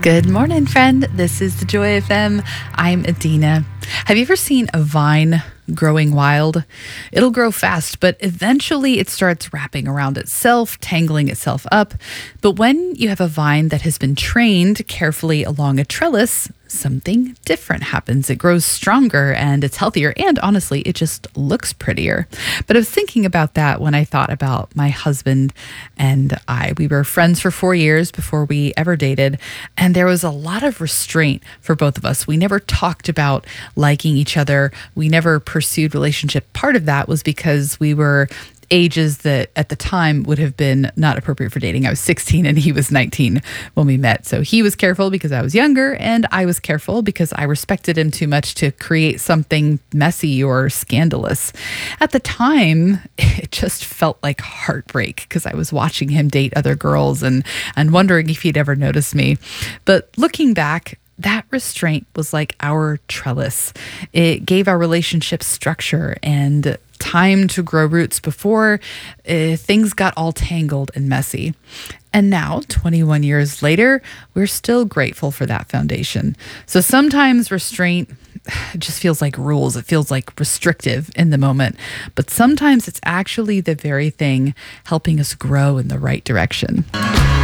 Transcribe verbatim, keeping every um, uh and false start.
Good morning, friend. This is the Joy F M. I'm Adina. Have you ever seen a vine growing wild? It'll grow fast, but eventually it starts wrapping around itself, tangling itself up. But when you have a vine that has been trained carefully along a trellis, something different happens. It grows stronger and it's healthier, and honestly, it just looks prettier. But I was thinking about that when I thought about my husband and I. We were friends for four years before we ever dated, and there was a lot of restraint for both of us. We never talked about liking each other. We never pursued relationship. Part of that was because we were ages that at the time would have been not appropriate for dating. I was sixteen and he was nineteen when we met. So he was careful because I was younger, and I was careful because I respected him too much to create something messy or scandalous. At the time, it just felt like heartbreak because I was watching him date other girls and, and wondering if he'd ever notice me. But looking back, that restraint was like our trellis. It gave our relationship structure and time to grow roots before uh, things got all tangled and messy. And now, twenty-one years later, we're still grateful for that foundation. So sometimes restraint just feels like rules. It feels like restrictive in the moment. But sometimes it's actually the very thing helping us grow in the right direction.